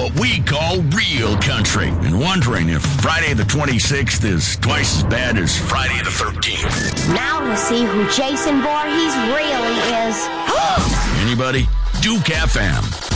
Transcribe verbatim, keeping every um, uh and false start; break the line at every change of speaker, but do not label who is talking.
what we call real country, and wondering if Friday the twenty-sixth is twice as bad as Friday the thirteenth.
Now we'll see who Jason Voorhees really is.
Anybody? Duke F M.